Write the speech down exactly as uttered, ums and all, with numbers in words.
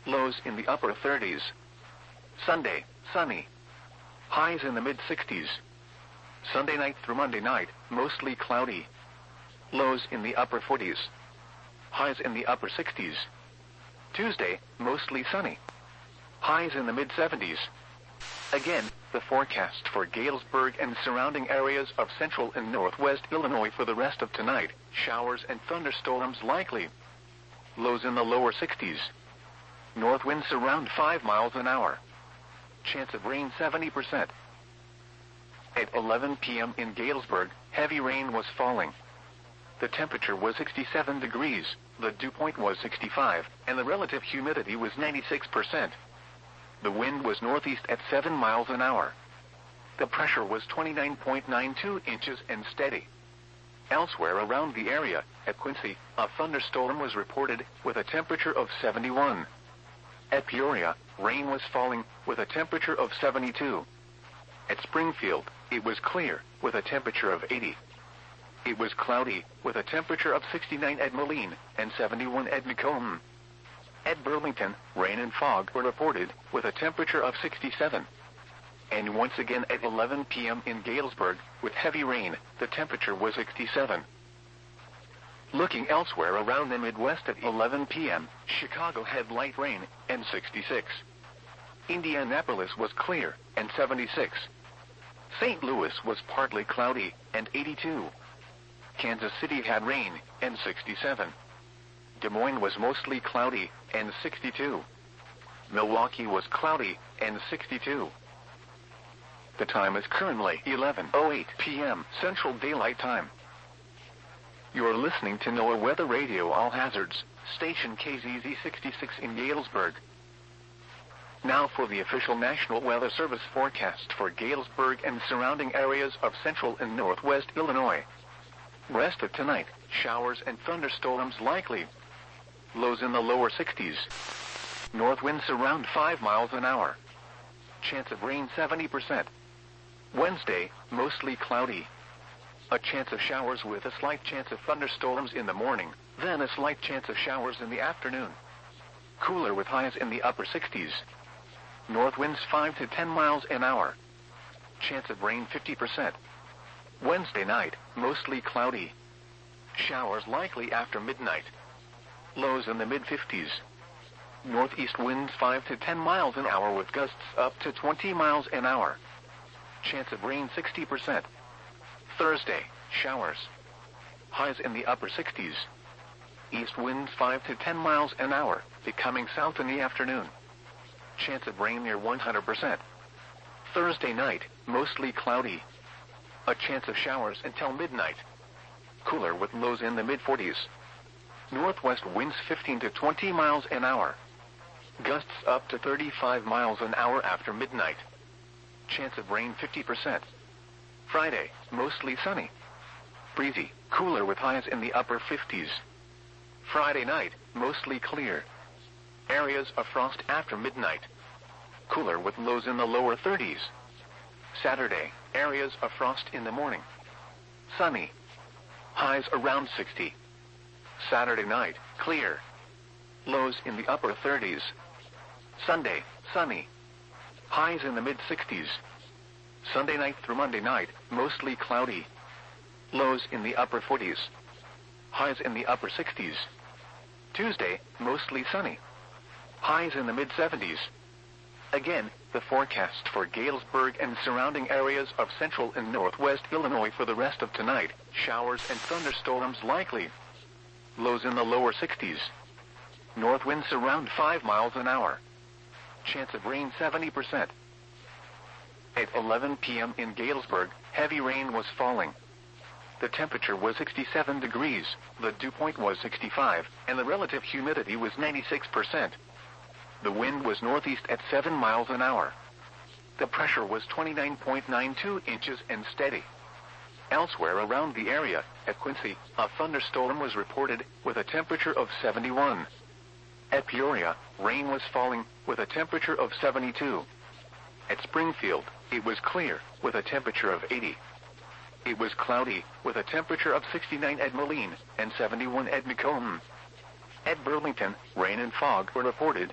Lows in the upper thirties. Sunday, sunny. Highs in the mid sixties. Sunday night through Monday night, mostly cloudy. Lows in the upper forties. Highs in the upper sixties. Tuesday, mostly sunny. Highs in the mid seventies. Again, the forecast for Galesburg and surrounding areas of central and northwest Illinois for the rest of tonight: showers and thunderstorms likely. Lows in the lower sixties. North winds around five miles an hour. Chance of rain seventy percent. At eleven p m in Galesburg, heavy rain was falling. The temperature was sixty-seven degrees, the dew point was sixty-five, and the relative humidity was ninety-six percent. The wind was northeast at seven miles an hour. The pressure was twenty-nine point nine two inches and steady. Elsewhere around the area, at Quincy, a thunderstorm was reported with a temperature of seventy-one. At Peoria, rain was falling with a temperature of seventy-two. At Springfield, it was clear with a temperature of eighty. It was cloudy with a temperature of sixty-nine at Moline and seventy-one at Macomb. At Burlington, rain and fog were reported with a temperature of sixty-seven. And once again at eleven p m in Galesburg, with heavy rain, the temperature was sixty-seven. Looking elsewhere around the Midwest at eleven p m, Chicago had light rain and sixty-six. Indianapolis was clear and seventy-six. Saint Louis was partly cloudy and eighty-two. Kansas City had rain and sixty-seven. Des Moines was mostly cloudy and sixty-two. Milwaukee was cloudy and sixty-two. The time is currently eleven oh eight p m Central Daylight Time. You're listening to NOAA Weather Radio All Hazards, station K Z Z sixty-six in Galesburg. Now for the official National Weather Service forecast for Galesburg and surrounding areas of central and northwest Illinois. Rest of tonight, showers and thunderstorms likely. Lows in the lower sixties. North winds around five miles an hour. Chance of rain seventy percent. Wednesday, mostly cloudy. A chance of showers with a slight chance of thunderstorms in the morning, then a slight chance of showers in the afternoon. Cooler with highs in the upper sixties. North winds five to ten miles an hour. Chance of rain fifty percent. Wednesday night, mostly cloudy. Showers likely after midnight. Lows in the mid fifties. Northeast winds five to ten miles an hour with gusts up to twenty miles an hour. Chance of rain sixty percent. Thursday, showers. Highs in the upper sixties. East winds five to ten miles an hour, becoming south in the afternoon. Chance of rain near one hundred percent. Thursday night, mostly cloudy. A chance of showers until midnight. Cooler with lows in the mid forties. Northwest winds fifteen to twenty miles an hour. Gusts up to thirty-five miles an hour after midnight. Chance of rain fifty percent. Friday, mostly sunny. Breezy, cooler with highs in the upper fifties. Friday night, mostly clear. Areas of frost after midnight. Cooler with lows in the lower thirties. Saturday, areas of frost in the morning. Sunny. Highs around sixty. Saturday night, clear. Lows in the upper thirties. Sunday, sunny. Highs in the mid sixties. Sunday night through Monday night, mostly cloudy. Lows in the upper forties. Highs in the upper sixties. Tuesday, mostly sunny. Highs in the mid seventies. Again, the forecast for Galesburg and surrounding areas of central and northwest Illinois for the rest of tonight: showers and thunderstorms likely. Lows in the lower sixties. North winds around five miles an hour. Chance of rain seventy percent. At eleven p m in Galesburg, heavy rain was falling. The temperature was sixty-seven degrees, the dew point was sixty-five, and the relative humidity was ninety-six percent. The wind was northeast at seven miles an hour. The pressure was twenty-nine point nine two inches and steady. Elsewhere around the area, at Quincy, a thunderstorm was reported with a temperature of seventy-one. At Peoria, rain was falling with a temperature of seventy-two. At Springfield, it was clear with a temperature of eighty. It was cloudy with a temperature of sixty-nine at Moline and seventy-one at Macomb. At Burlington, rain and fog were reported